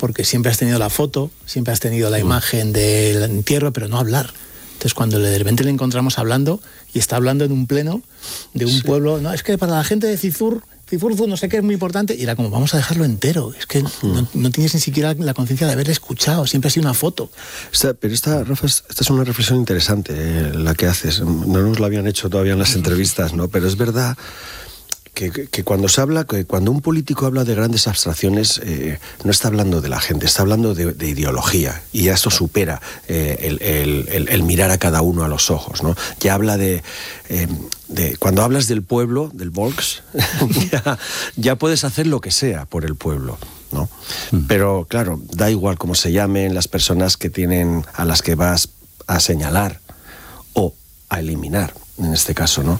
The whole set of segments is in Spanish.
porque siempre has tenido la foto, siempre has tenido la imagen del entierro, pero no hablar. Entonces, cuando de repente le encontramos hablando, y está hablando en un pleno de un pueblo, no, es que para la gente de Cizurzu no sé qué es muy importante, y era como, vamos a dejarlo entero, es que no tienes ni siquiera la conciencia de haberle escuchado, siempre ha sido una foto. Rafa, esta es una reflexión interesante, la que haces, no nos lo habían hecho todavía en las entrevistas, ¿no? Pero es verdad que cuando se habla, que cuando un político habla de grandes abstracciones, no está hablando de la gente, está hablando de ideología, y ya eso supera el mirar a cada uno a los ojos, ¿no? Ya habla de cuando hablas del pueblo, del Volks, ya puedes hacer lo que sea por el pueblo, ¿no? Pero claro, da igual cómo se llamen las personas a las que vas a señalar o a eliminar, en este caso, ¿no?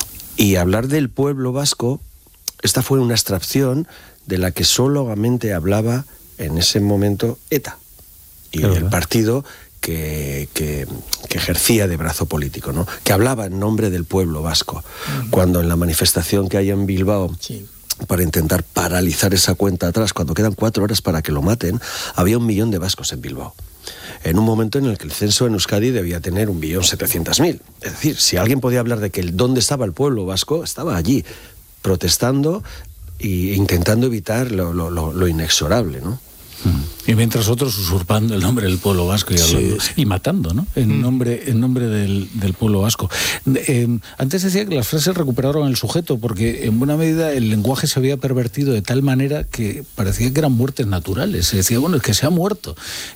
Y hablar del pueblo vasco, esta fue una abstracción de la que solamente hablaba en ese momento ETA y el partido que ejercía de brazo político, ¿no? Que hablaba en nombre del pueblo vasco. Cuando en la manifestación que hay en Bilbao, para intentar paralizar esa cuenta atrás, cuando quedan 4 horas para que lo maten, había 1 millón de vascos en Bilbao. En un momento en el que el censo en Euskadi debía tener 1.700.000. Es decir, si alguien podía hablar de que dónde estaba el pueblo vasco, estaba allí, protestando e intentando evitar lo inexorable, ¿no? Y mientras otros usurpando el nombre del pueblo vasco y matando, ¿no? En nombre del pueblo vasco. Antes decía que las frases recuperaron el sujeto, porque en buena medida el lenguaje se había pervertido de tal manera que parecía que eran muertes naturales. Se decía, bueno, es que se ha muerto.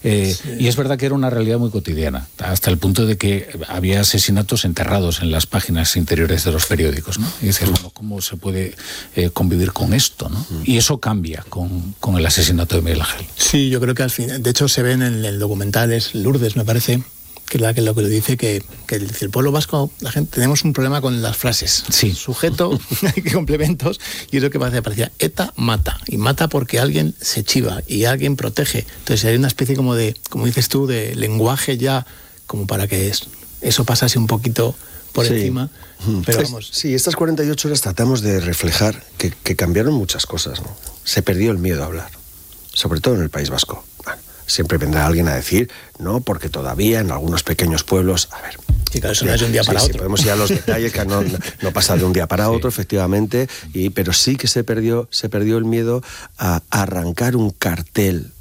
Y es verdad que era una realidad muy cotidiana, hasta el punto de que había asesinatos enterrados en las páginas interiores de los periódicos, ¿no? Y decías, bueno, ¿cómo se puede convivir con esto, ¿no? Y eso cambia con el asesinato de Miguel Ángel. Sí, yo creo que al final, de hecho se ven en el documental, es Lourdes, me parece, que es lo que le dice que el pueblo vasco, la gente, tenemos un problema con las frases. Sí. Sujeto, complementos, y es lo que parecía, ETA mata, y mata porque alguien se chiva y alguien protege. Entonces hay una especie como de, como dices tú, de lenguaje ya, como para que eso pasase un poquito por encima. Pero vamos. Sí, estas 48 horas tratamos de reflejar que cambiaron muchas cosas, ¿no? Se perdió el miedo a hablar, sobre todo en el País Vasco. Bueno, siempre vendrá alguien a decir, no, porque todavía en algunos pequeños pueblos, a ver... Sí, claro, eso no es de un día para otro. Sí, podemos ir a los detalles, que no pasa de un día para otro, efectivamente, pero sí que se perdió el miedo a arrancar un cartel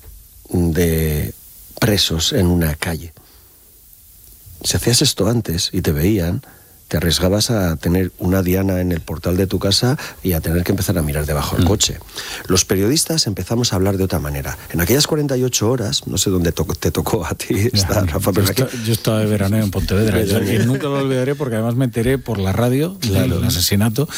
de presos en una calle. Si hacías esto antes y te veían, te arriesgabas a tener una diana en el portal de tu casa y a tener que empezar a mirar debajo del coche. Los periodistas empezamos a hablar de otra manera. En aquellas 48 horas, no sé dónde te tocó a ti, Rafa, pero yo estaba de veraneo en Pontevedra y nunca lo olvidaré, porque además me enteré por la radio del asesinato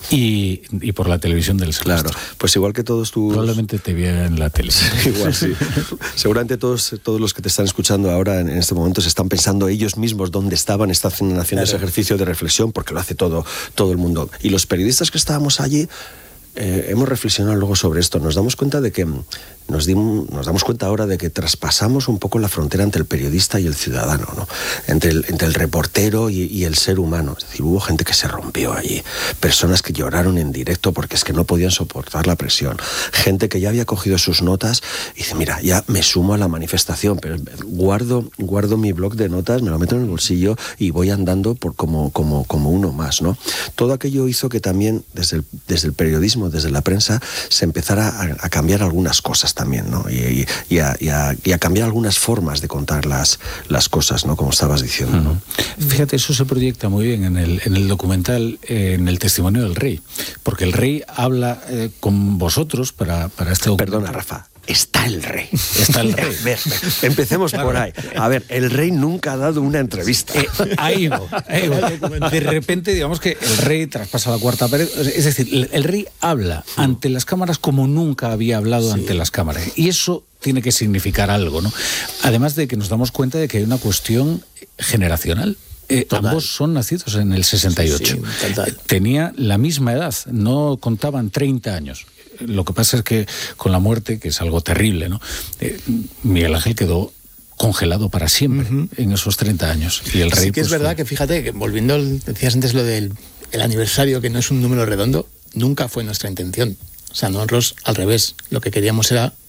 y por la televisión del Celeste. Claro, pues igual que todos tus... Probablemente te viera en la tele. Igual, sí. Seguramente todos los que te están escuchando ahora en este momento se están pensando ellos mismos dónde estaban, están haciendo ese ejercicio de reflexión, porque lo hace todo el mundo. Y los periodistas que estábamos allí hemos reflexionado luego sobre esto. Nos damos cuenta de que nos damos cuenta ahora de que traspasamos un poco la frontera entre el periodista y el ciudadano, ¿no? Entre el reportero y el ser humano. Es decir, hubo gente que se rompió allí, personas que lloraron en directo porque es que no podían soportar la presión, gente que ya había cogido sus notas y dice, mira, ya me sumo a la manifestación, pero guardo mi bloc de notas, me lo meto en el bolsillo y voy andando como uno más, ¿no? Todo aquello hizo que también desde el periodismo, desde la prensa, se empezara a cambiar algunas cosas también, ¿no? Y a cambiar algunas formas de contar las cosas, ¿no? Como estabas diciendo, ¿no? Fíjate, eso se proyecta muy bien en el documental, en el testimonio del rey, porque el rey habla con vosotros para este documental. Perdona, Rafa. Está el rey. Está el rey. Empecemos por ahí. A ver, el rey nunca ha dado una entrevista. Ahí va. De repente, digamos que el rey traspasa la cuarta pared. Es decir, el rey habla ante las cámaras como nunca había hablado ante las cámaras. Y eso tiene que significar algo, ¿no? Además de que nos damos cuenta de que hay una cuestión generacional. Ambos son nacidos en el 68. Sí, tenía la misma edad, no contaban 30 años. Lo que pasa es que con la muerte, que es algo terrible, ¿no? Miguel Ángel quedó congelado para siempre en esos 30 años. Y el rey, sí que es verdad que, fíjate, que volviendo, decías antes lo del aniversario, que no es un número redondo, nunca fue nuestra intención. O sea, nosotros, al revés, lo que queríamos era